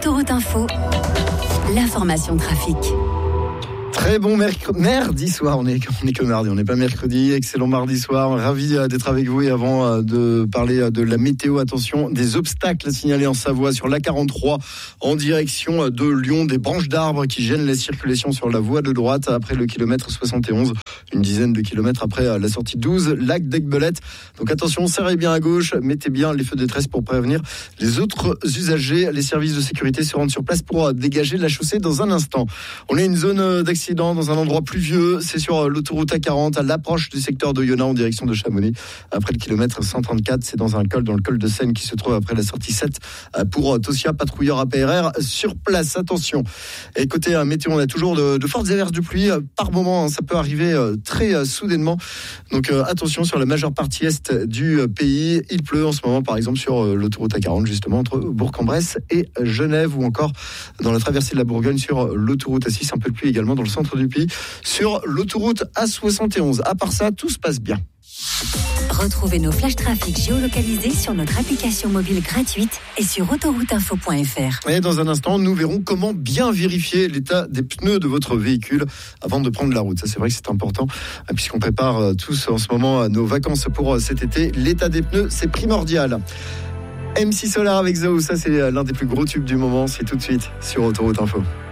Autoroute Info, l'information trafic. Très bon mardi soir, on est que mardi, on n'est pas mercredi. Excellent mardi soir, ravi d'être avec vous. Et avant de parler de la météo, attention, des obstacles signalés en Savoie sur l'A43 en direction de Lyon, des branches d'arbres qui gênent la circulation sur la voie de droite après le kilomètre 71, une dizaine de kilomètres après la sortie 12, lac d'Aiguebelette. Donc attention, serrez bien à gauche, mettez bien les feux de détresse pour prévenir les autres usagers. Les services de sécurité se rendent sur place pour dégager la chaussée dans un instant. On est une zone d'accident dans un endroit pluvieux, c'est sur l'autoroute A40 à l'approche du secteur de Yonah en direction de Chamonix. Après le kilomètre 134, c'est dans le col de Seine qui se trouve après la sortie 7 pour Tosia, patrouilleur APRR sur place. Attention. Et côté météo, on a toujours de fortes averses de pluie par moment, ça peut arriver très soudainement. Donc attention sur la majeure partie est du pays. Il pleut en ce moment par exemple sur l'autoroute A40 justement entre Bourg-en-Bresse et Genève, ou encore dans la traversée de la Bourgogne sur l'autoroute A6, un peu de pluie également dans le centre du pays, sur l'autoroute A71. À part ça, tout se passe bien. Retrouvez nos flashs trafic géolocalisés sur notre application mobile gratuite et sur autorouteinfo.fr. Et dans un instant, nous verrons comment bien vérifier l'état des pneus de votre véhicule avant de prendre la route. Ça, c'est vrai que c'est important, puisqu'on prépare tous en ce moment nos vacances pour cet été. L'état des pneus, c'est primordial. MC Solar avec Zoe, ça c'est l'un des plus gros tubes du moment. C'est tout de suite sur Autoroute Info.